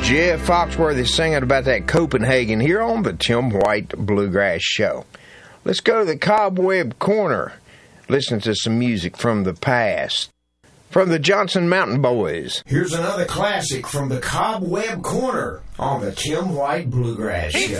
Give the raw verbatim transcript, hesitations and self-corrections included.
Jeff Foxworthy singing about that Copenhagen here on the Tim White Bluegrass Show. Let's go to the Cobweb Corner. Listen to some music from the past. From the Johnson Mountain Boys. Here's another classic from the Cobweb Corner on the Tim White Bluegrass Show.